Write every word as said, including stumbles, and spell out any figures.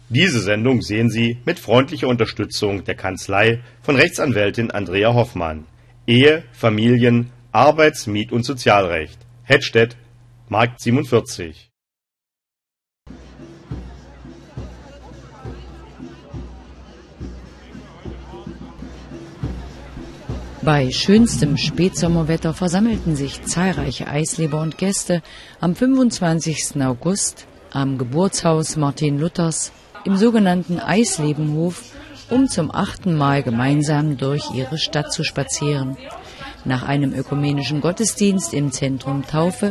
Diese Sendung sehen Sie mit freundlicher Unterstützung der Kanzlei von Rechtsanwältin Andrea Hoffmann. Ehe, Familien, Arbeits-, Miet- und Sozialrecht. Hettstedt, Markt siebenundvierzig. Bei schönstem Spätsommerwetter versammelten sich zahlreiche Eisleber und Gäste am fünfundzwanzigsten August am Geburtshaus Martin Luthers im sogenannten Eislebenhof, um zum achten Mal gemeinsam durch ihre Stadt zu spazieren. Nach einem ökumenischen Gottesdienst im Zentrum Taufe